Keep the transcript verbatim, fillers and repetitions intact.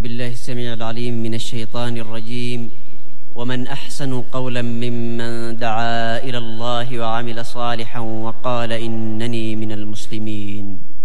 بالله السميع العليم من الشيطان الرجيم. ومن أحسن قولا ممن دعا إلى الله وعمل صالحا وقال إنني من المسلمين.